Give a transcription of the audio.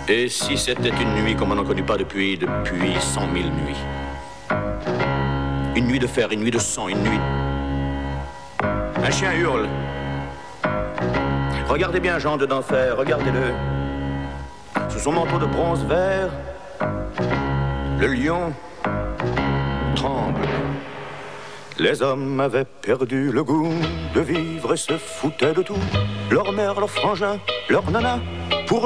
Et si c'était une nuit comme on n'en connaît pas depuis 100 000 nuits? Une nuit de fer, une nuit de sang, une nuit... Un chien hurle. Regardez bien Jean de d'Enfer, regardez-le. Sous son manteau de bronze vert, le lion tremble. Les hommes avaient perdu le goût de vivre et se foutaient de tout. Leur mère, leur frangin, leur nana,